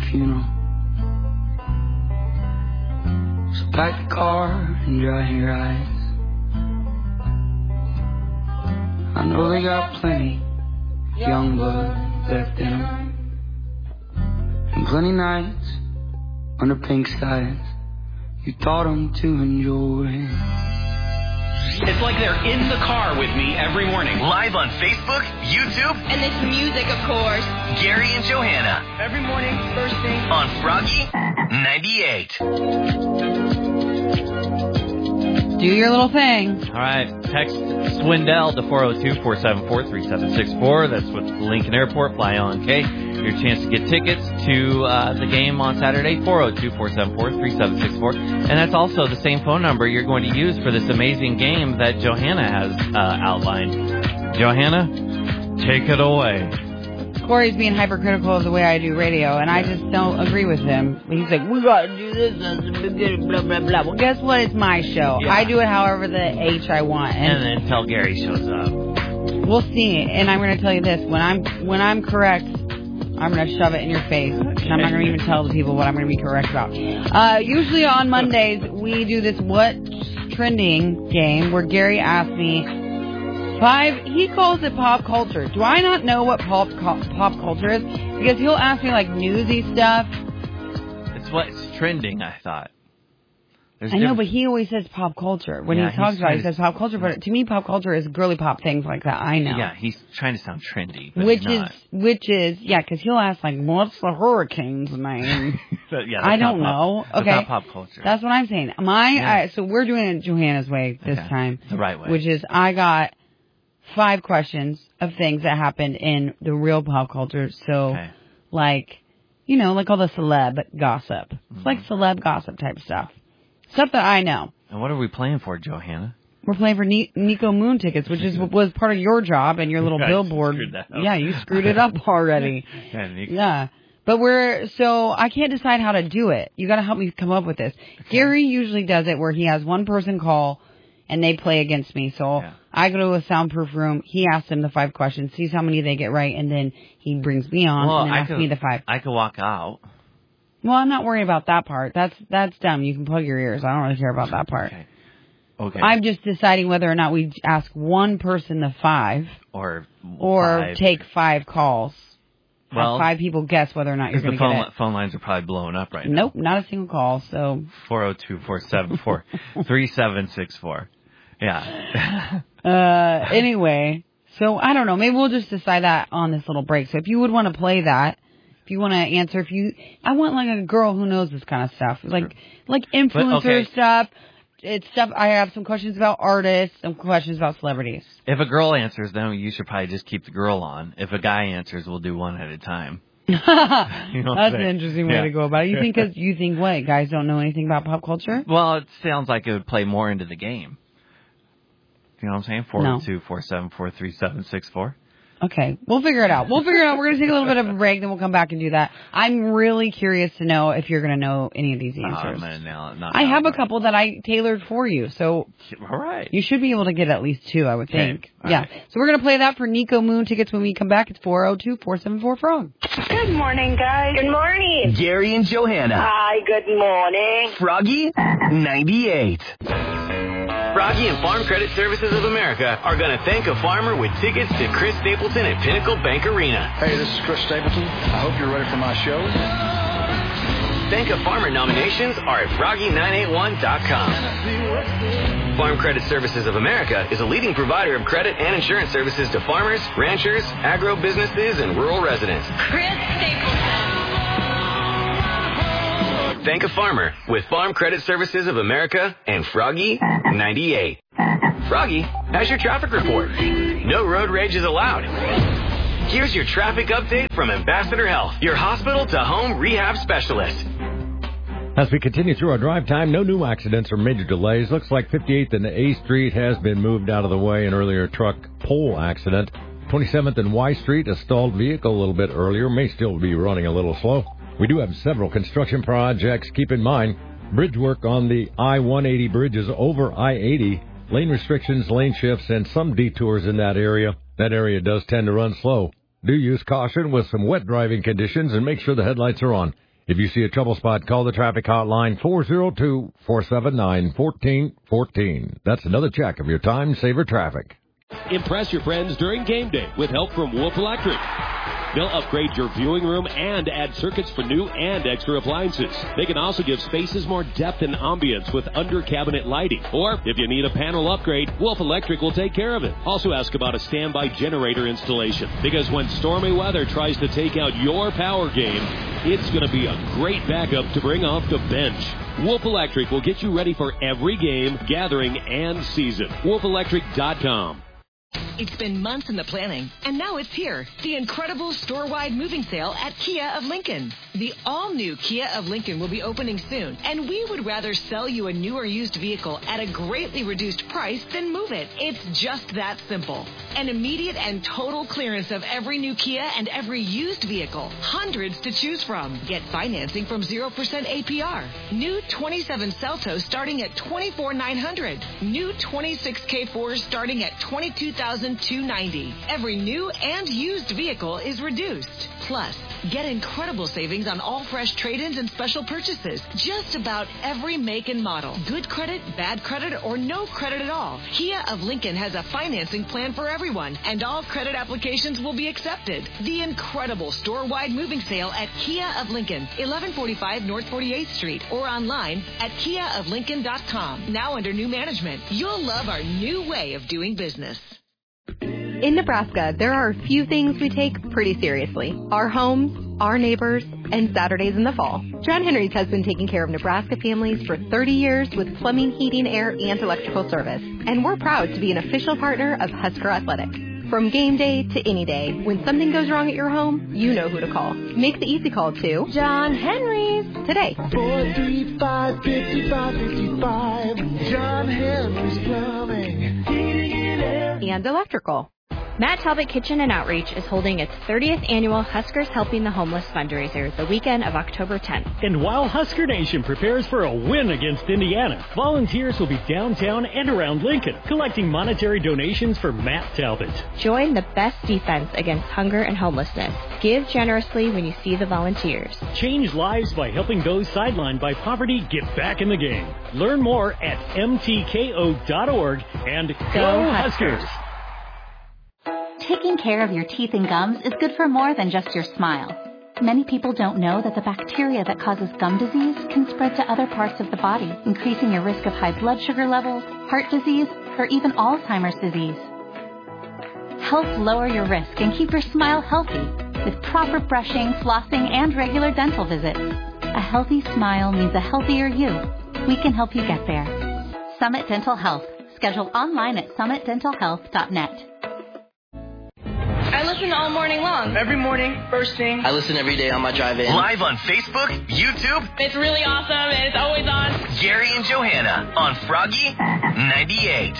funeral. So pack the car and dry your eyes. I know they got plenty young blood left in them, and plenty nights under pink skies you taught them to enjoy. It's like they're in the car with me every morning. Live on Facebook, YouTube, and this music, of course. Gary and Johanna. Every morning, first thing. On Froggy 98. Do your little thing. All right. Text Swindell to 402-474-3764. That's with Lincoln Airport. Fly on K. Your chance to get tickets to the game on Saturday, 402-474-3764. And that's also the same phone number you're going to use for this amazing game that Johanna has outlined. Johanna, take it away. Corey's being hypercritical of the way I do radio, and I just don't agree with him. He's like, we got to do this, blah, blah, blah. Well, guess what? It's my show. Yeah. I do it however the H I want. And then until Gary shows up. We'll see. And I'm going to tell you this. When I'm correct, I'm going to shove it in your face. And I'm not going to even tell the people what I'm going to be correct about. Usually on Mondays, we do this What's Trending game where Gary asks me 5, he calls it pop culture. Do I not know what pop culture is? Because he'll ask me, like, newsy stuff. It's what's trending, I thought. I know, but he always says pop culture. When he talks about it, he says pop culture. But to me, pop culture is girly pop things like that. I know. Yeah, he's trying to sound trendy, but Which is, because he'll ask, like, what's the hurricane's name? I don't know. Okay. That's not pop culture. That's what I'm saying. So we're doing it Johanna's way this time. The right way. Which is, I got 5 questions of things that happened in the real pop culture. So, like all the celeb gossip. It's like celeb gossip type stuff. Stuff that I know. And what are we playing for, Johanna? We're playing for Nico Moon tickets, which was part of your job and your little billboard. Yeah, you screwed it up already. Yeah. But I can't decide how to do it. You got to help me come up with this. Okay. Gary usually does it where he has one person call and they play against me. So I go to a soundproof room. He asks them the 5 questions, sees how many they get right, and then he brings me on and then asks me the 5. I could walk out. Well, I'm not worried about that part. That's dumb. You can plug your ears. I don't really care about that part. Okay. I'm just deciding whether or not we ask one person the 5 or 5. Take 5 calls. Well, have 5 people guess whether or not you're going to get it. The phone lines are probably blowing up right now. Nope, not a single call. So 402-474-3764. Yeah. Anyway, so I don't know. Maybe we'll just decide that on this little break. So if you would want to play that. If you want to answer, I want like a girl who knows this kind of stuff, like influencer stuff. It's stuff. I have some questions about artists, some questions about celebrities. If a girl answers, then you should probably just keep the girl on. If a guy answers, we'll do one at a time. That's an interesting way to go about it. You think what? Guys don't know anything about pop culture? Well, it sounds like it would play more into the game. You know what I'm saying? 402-474-3764. Okay, we'll figure it out. We're going to take a little bit of a break, then we'll come back and do that. I'm really curious to know if you're going to know any of these answers. I have a couple that I tailored for you, so all right. You should be able to get at least 2, I would think. All yeah. Right. So we're going to play that for Nico Moon tickets when we come back. It's 402-474-FROG. Good morning, guys. Good morning. Gary and Johanna. Hi, good morning. Froggy 98. Froggy and Farm Credit Services of America are going to thank a farmer with tickets to Chris Stapleton at Pinnacle Bank Arena. Hey, this is Chris Stapleton. I hope you're ready for my show. Thank a Farmer nominations are at froggy981.com. Farm Credit Services of America is a leading provider of credit and insurance services to farmers, ranchers, agro-businesses, and rural residents. Chris Stapleton. Thank a farmer with Farm Credit Services of America and Froggy 98. Froggy has your traffic report. No road rage is allowed. Here's your traffic update from Ambassador Health, your hospital-to-home rehab specialist. As we continue through our drive time, no new accidents or major delays. Looks like 58th and A Street has been moved out of the way. An earlier truck pole accident. 27th and Y Street, a stalled vehicle a little bit earlier. May still be running a little slow. We do have several construction projects. Keep in mind, bridge work on the I-180 bridges over I-80. Lane restrictions, lane shifts, and some detours in that area. That area does tend to run slow. Do use caution with some wet driving conditions and make sure the headlights are on. If you see a trouble spot, call the traffic hotline 402-479-1414. That's another check of your time-saver traffic. Impress your friends during game day with help from Wolf Electric. They'll upgrade your viewing room and add circuits for new and extra appliances. They can also give spaces more depth and ambience with under-cabinet lighting. Or, if you need a panel upgrade, Wolf Electric will take care of it. Also ask about a standby generator installation. Because when stormy weather tries to take out your power game, it's going to be a great backup to bring off the bench. Wolf Electric will get you ready for every game, gathering, and season. WolfElectric.com. It's been months in the planning, and now it's here. The incredible store-wide moving sale at Kia of Lincoln. The all-new Kia of Lincoln will be opening soon, and we would rather sell you a new or used vehicle at a greatly reduced price than move it. It's just that simple. An immediate and total clearance of every new Kia and every used vehicle. Hundreds to choose from. Get financing from 0% APR. New 27 Celtos starting at $24,900. New 26 K4s starting at $22,290. Every new and used vehicle is reduced. Plus, get incredible savings on all fresh trade-ins and special purchases. Just about every make and model. Good credit, bad credit, or no credit at all. Kia of Lincoln has a financing plan for everyone, and all credit applications will be accepted. The incredible store-wide moving sale at Kia of Lincoln, 1145 North 48th Street, or online at KiaofLincoln.com. Now under new management. You'll love our new way of doing business. In Nebraska, there are a few things we take pretty seriously. Our homes, our neighbors, and Saturdays in the fall. John Henry's has been taking care of Nebraska families for 30 years with plumbing, heating, air, and electrical service. And we're proud to be an official partner of Husker Athletic. From game day to any day, when something goes wrong at your home, you know who to call. Make the easy call to John Henry's today. 435-5555. John Henry's Plumbing, Heating, and Air. And electrical. Matt Talbot Kitchen and Outreach is holding its 30th annual Huskers Helping the Homeless fundraiser the weekend of October 10th. And while Husker Nation prepares for a win against Indiana, volunteers will be downtown and around Lincoln collecting monetary donations for Matt Talbot. Join the best defense against hunger and homelessness. Give generously when you see the volunteers. Change lives by helping those sidelined by poverty get back in the game. Learn more at mtko.org and go Huskers! Taking care of your teeth and gums is good for more than just your smile. Many people don't know that the bacteria that causes gum disease can spread to other parts of the body, increasing your risk of high blood sugar levels, heart disease, or even Alzheimer's disease. Help lower your risk and keep your smile healthy with proper brushing, flossing, and regular dental visits. A healthy smile means a healthier you. We can help you get there. Summit Dental Health. Schedule online at summitdentalhealth.net. I listen all morning long. Every morning, first thing. I listen every day on my drive in. Live on Facebook, YouTube. It's really awesome and it's always on. Gary and Johanna on Froggy 98.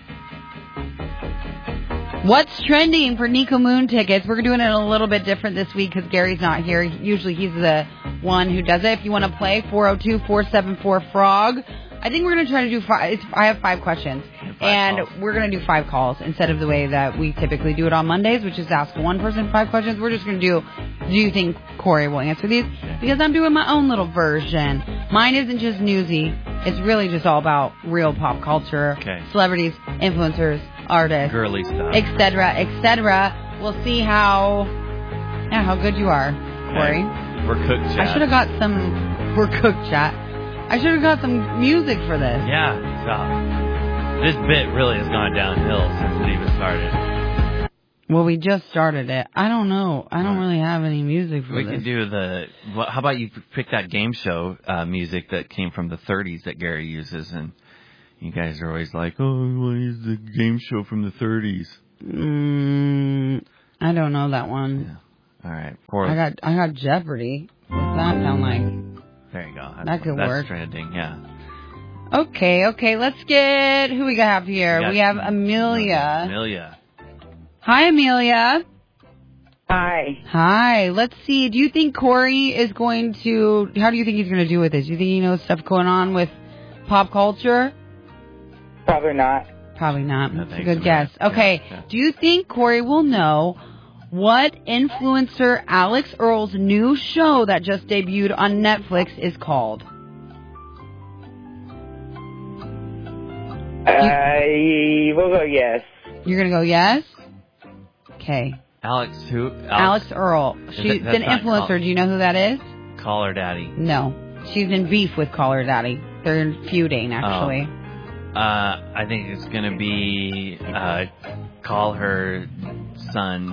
What's trending for Nico Moon tickets? We're doing it a little bit different this week because Gary's not here. Usually he's the one who does it. If you want to play, 402-474-FROG. I think we're going to try to do I have 5 questions. We're going to do 5 calls instead of the way that we typically do it on Mondays, which is ask one person 5 questions. We're just going to do you think Corey will answer these? Because I'm doing my own little version. Mine isn't just newsy. It's really just all about real pop culture, celebrities, influencers, artists, girly stuff, etc., etc. We'll see how good you are, Corey. We're cooked chat. I should have got some. We're cooked chat. I should have got some music for this. Yeah, stop. This bit really has gone downhill since it even started. Well, we just started it. I don't know. I don't really have any music for this. We can do how about you pick that game show music that came from the 30s that Gary uses, and you guys are always like, oh, we want to use the game show from the 30s. I don't know that one. Yeah. All right. I got Jeopardy. What's that sound like? There you go. That could work. That's trending, yeah. Okay. Let's get who we have here. We have Amelia. Amelia. Hi, Amelia. Hi. Let's see. Do you think Corey is going to... How do you think he's going to do with this? Do you think he knows stuff going on with pop culture? Probably not. That's a good guess. Okay. Yeah. Do you think Corey will know What influencer Alex Earl's new show that just debuted on Netflix is called? We'll go yes. You're going to go yes? Okay. Alex who? Alex Earl. She's an influencer. Do you know who that is? Call Her Daddy. No. She's in beef with Call Her Daddy. They're feuding, actually. I think it's going to be Call Her Son.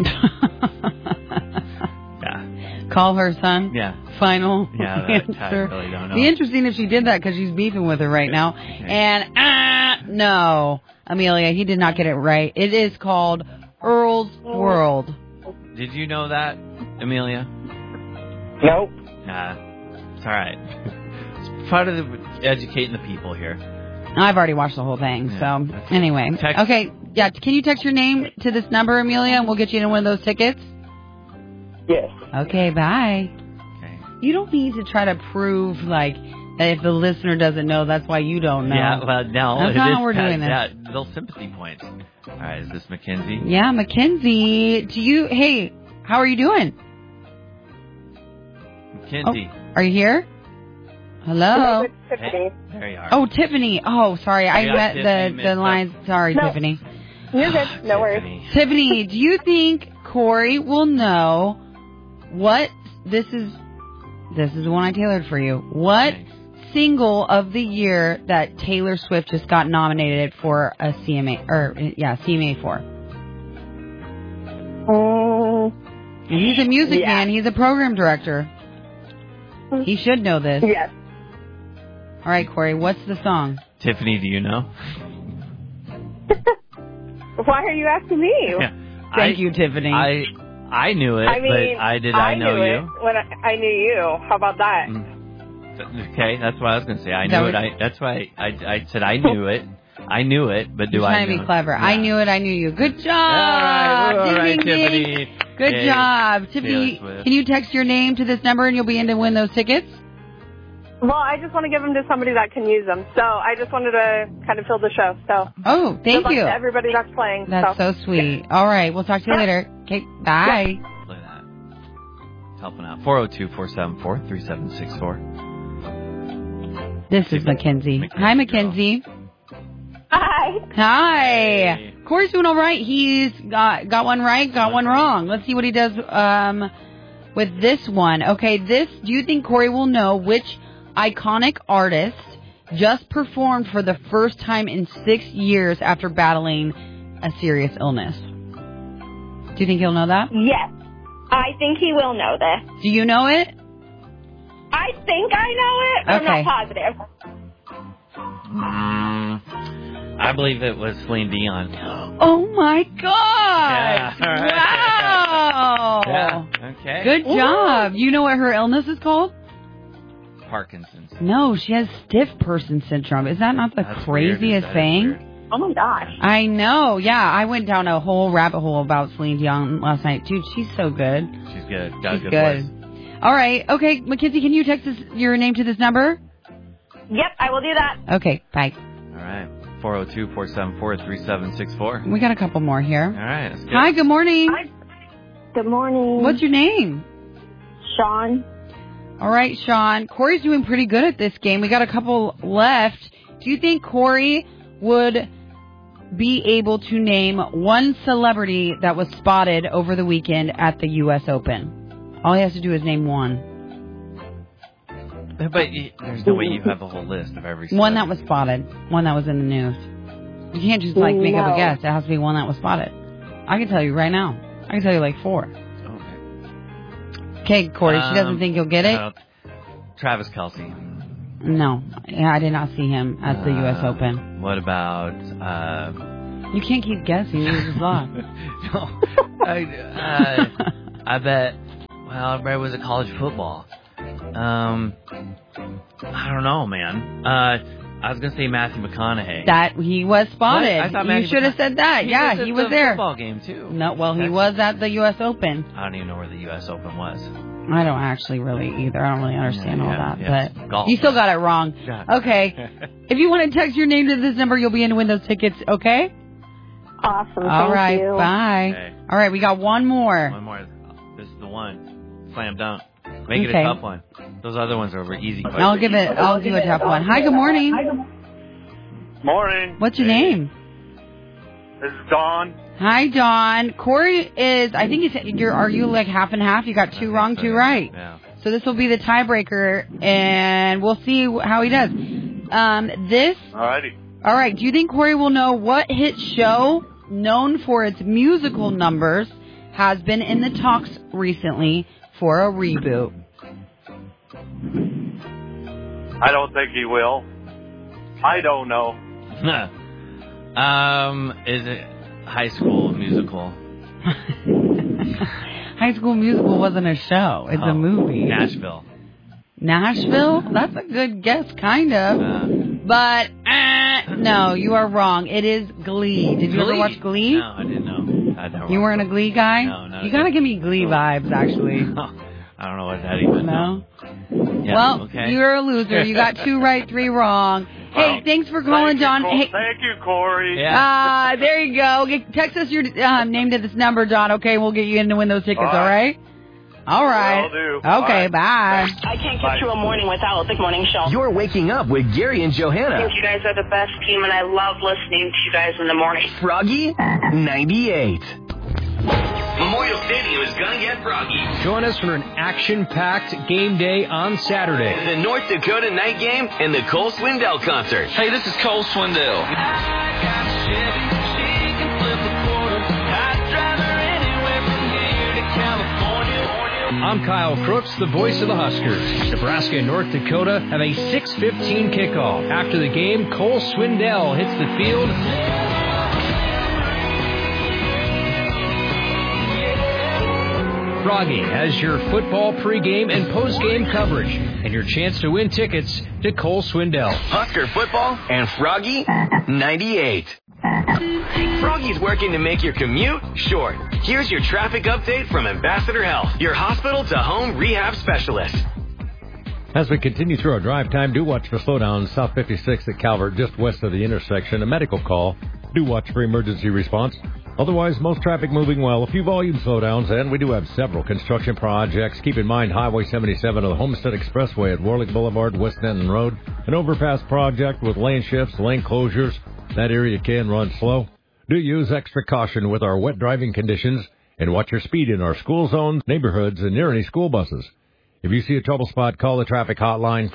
Yeah. Call Her Son? Yeah. Final answer. I really don't know. Be interesting if she did that because she's beefing with her right now. Okay. And, no. Amelia, he did not get it right. It is called Earl's World. Did you know that, Amelia? Nope. Nah. It's all right. It's part of educating the people here. I've already watched the whole thing, so anyway. Okay, yeah, can you text your name to this number, Amelia, and we'll get you in one of those tickets? Yes. Okay, bye. Okay. You don't need to try to prove, like, that if the listener doesn't know, that's why you don't know. Yeah, well, no. That's not how we're doing this. Yeah, little sympathy points. All right, is this Mackenzie? Yeah, Mackenzie. Hey, how are you doing? Mackenzie. Oh, are you here? Hello? Tiffany. There you are. Oh, Tiffany. Oh, sorry. I met the lines. Sorry, No. Tiffany. You're good. No worries. Tiffany, do you think Corey will know what this is the one I tailored for you. What single of the year that Taylor Swift just got nominated for a CMA for? And he's a music man. He's a program director. He should know this. Yes. All right, Corey, what's the song? Tiffany, do you know? Why are you asking me? Yeah. Thank you, Tiffany. I knew it, but I know knew you. It when I knew you. How about that? Okay, that's what I was going to say. I knew it. That's why I said I knew it. I knew it, but do I know? Trying to be clever. Yeah. I knew it. I knew you. Good job. All right, Tiffany. Good job. Tiffany, can you text your name to this number and you'll be in to win those tickets? Well, I just want to give them to somebody that can use them. So I just wanted to kind of fill the show. So. Oh, thank you. To everybody that's playing. That's so sweet. All right. We'll talk to you later. Okay. Bye. Play that. Helping out. 402-474-3764. This is Mackenzie. Hi, Mackenzie. Hi. Hi. Corey's doing all right. He's got one right, got one wrong. Let's see what he does with this one. Okay, do you think Corey will know which iconic artist just performed for the first time in 6 years after battling a serious illness? Do you think he'll know that? Yes. I think he will know this. Do you know it? I think I know it, but okay. I'm not positive. I believe it was Celine Dion. Oh, my God. Yeah, right. Wow. Yeah, okay. Good job. You know what her illness is called? Parkinson's. No, she has stiff person syndrome. Is that not the craziest thing? Oh, my gosh. I know. Yeah, I went down a whole rabbit hole about Celine Dion last night. Dude, she's so good. She's good. Got she's a good voice. All right. Okay, Mackenzie, can you text your name to this number? Yep, I will do that. Okay, bye. All right. 402-474-3764. We got a couple more here. All right. That's good. Hi, good morning. Hi. Good morning. What's your name? Sean. All right, Sean. Corey's doing pretty good at this game. We got a couple left. Do you think Corey would be able to name one celebrity that was spotted over the weekend at the U.S. Open? All he has to do is name one. But there's no way you have a whole list of every celebrity. One that was spotted. One that was in the news. You can't just, make up a guess. It has to be one that was spotted. I can tell you right now. I can tell you like 4. Okay, Corey, she doesn't think you'll get it? Travis Kelce. No. I did not see him at the U.S. Open. What about... You can't keep guessing. You just lost. No. I bet... Well, it was a college football. I don't know, man. I was going to say Matthew McConaughey. That he was spotted. I thought you should have said that. He was there. Football game too. No, well, he was at the U.S. Open. I don't even know where the U.S. Open was. I don't actually really either. I don't really understand all that, but golf. You still got it wrong. Okay. If you want to text your name to this number, you'll be in to win those tickets. Okay. Awesome. All right. Thank you. Bye. Okay. All right. We got one more. One more. This is the one. Slam dunk. Make it a tough one. Those other ones are easy. I'll do a tough one. Hi, good morning. Morning. What's your name? This is Don. Hi, Don. Corey is, I think are you like half and half? You got 2 wrong, 2 right. Yeah. So this will be the tiebreaker, and we'll see how he does. Alrighty. All right. Do you think Corey will know what hit show, known for its musical numbers, has been in the talks recently for a reboot? I don't think he will. I don't know. Is it High School Musical? High School Musical wasn't a show. It's a movie. Nashville? That's a good guess, kind of. But, no, you are wrong. It is Glee. Did you ever watch Glee? No, I didn't know. You weren't a Glee guy? No. You gotta give me Glee vibes, actually. I don't know what that even No? Yeah, well, okay. you're a loser. You got 2 right, 3 wrong. Hey, thanks for calling, Don. Thank you, Corey. Yeah. There you go. Text us your name to this number, Don, okay? We'll get you in to win those tickets, all right? All right. Will do. Okay, bye. I can't get through a morning without the morning show. You're waking up with Gary and I Johanna. think you guys are the best team, and I love listening to you guys in the morning. Froggy 98. Memorial Stadium is gonna get froggy. Join us for an action-packed game day on Saturday. The North Dakota night game and the Cole Swindell concert. Hey, this is Cole Swindell. I'm Kyle Crooks, the voice of the Huskers. Nebraska and North Dakota have a 6:15 kickoff. After the game, Cole Swindell hits the field. Froggy has your football pregame and postgame coverage and your chance to win tickets to Cole Swindell. Husker football and Froggy 98. Froggy's working to make your commute short. Here's your traffic update from Ambassador Health, your hospital-to-home rehab specialist. As we continue through our drive time, do watch for slowdowns South 56 at Calvert, just west of the intersection. A medical call. Do watch for emergency response. Otherwise, most traffic moving well. A few volume slowdowns, and we do have several construction projects. Keep in mind, Highway 77 or the Homestead Expressway at Warlick Boulevard, West Denton Road. An overpass project with lane shifts, lane closures. That area can run slow. Do use extra caution with our wet driving conditions, and watch your speed in our school zones, neighborhoods, and near any school buses. If you see a trouble spot, call the traffic hotline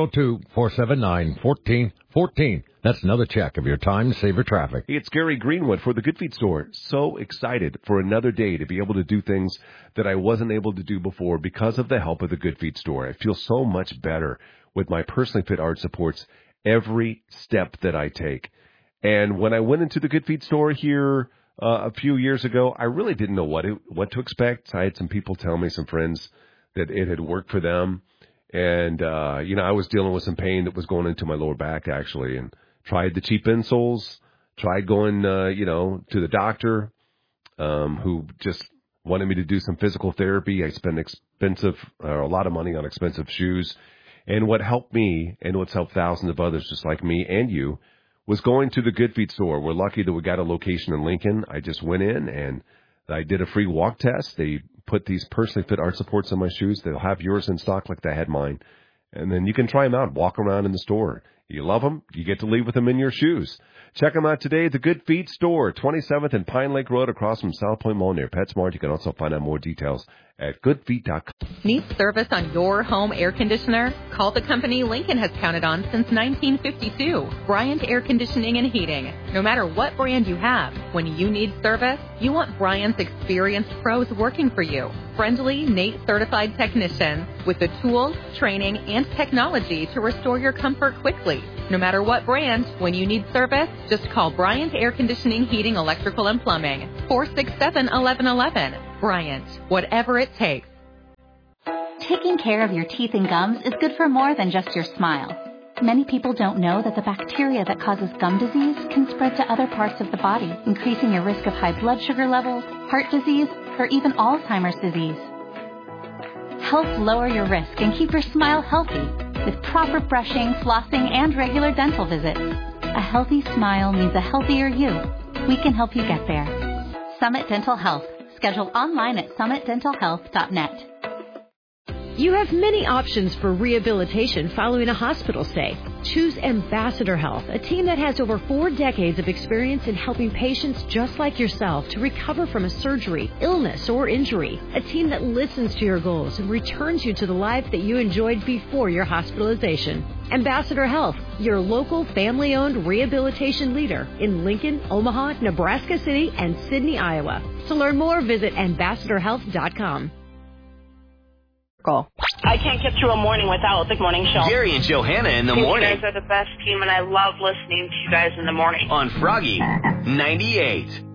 402-479-1414. That's another check of your time-saver traffic. It's Gary Greenwood for the Good Feet Store. So excited for another day to be able to do things that I wasn't able to do before because of the help of the Good Feet Store. I feel so much better with my personally fit arch supports every step that I take. And when I went into the Good Feet Store here a few years ago, I really didn't know what to expect. I had some people tell me, some friends, that it had worked for them. And, I was dealing with some pain that was going into my lower back, actually, and tried the cheap insoles, tried going, to the doctor, who just wanted me to do some physical therapy. I spent a lot of money on expensive shoes. And what helped me, and what's helped thousands of others just like me and you, was going to the Good Feet Store. We're lucky that we got a location in Lincoln. I just went in and I did a free walk test. They put these personally fit arch supports on my shoes. They'll have yours in stock like they had mine. And then you can try them out, walk around in the store. You love them, you get to leave with them in your shoes. Check them out today at the Good Feet Store, 27th and Pine Lake Road across from South Point Mall near PetSmart. You can also find out more details at goodfeet.com. Need service on your home air conditioner? Call the company Lincoln has counted on since 1952. Bryant Air Conditioning and Heating. No matter what brand you have, when you need service, you want Bryant's experienced pros working for you. Friendly, NATE certified technicians with the tools, training, and technology to restore your comfort quickly. No matter what brand, when you need service, just call Bryant Air Conditioning, Heating, Electrical, and Plumbing. 467-1111. Bryant, whatever it takes. Taking care of your teeth and gums is good for more than just your smile. Many people don't know that the bacteria that causes gum disease can spread to other parts of the body, increasing your risk of high blood sugar levels, heart disease, or even Alzheimer's disease. Help lower your risk and keep your smile healthy with proper brushing, flossing, and regular dental visits. A healthy smile means a healthier you. We can help you get there. Summit Dental Health. Schedule online at summitdentalhealth.net. You have many options for rehabilitation following a hospital stay. Choose Ambassador Health, a team that has over 4 decades of experience in helping patients just like yourself to recover from a surgery, illness, or injury. A team that listens to your goals and returns you to the life that you enjoyed before your hospitalization. Ambassador Health, your local family-owned rehabilitation leader in Lincoln, Omaha, Nebraska City, and Sydney, Iowa. To learn more, visit ambassadorhealth.com. I can't get through a morning without the morning show. Gary and Johanna in the morning. You guys are the best team, and I love listening to you guys in the morning. On Froggy 98.